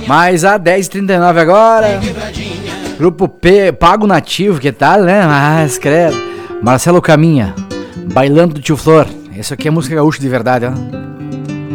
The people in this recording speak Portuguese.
Mas a 10h39 agora. Grupo P, Pago Nativo, que tal, né? Mas, credo. Marcelo Caminha, Bailando do Tio Flor. Essa aqui é música gaúcha de verdade, ó.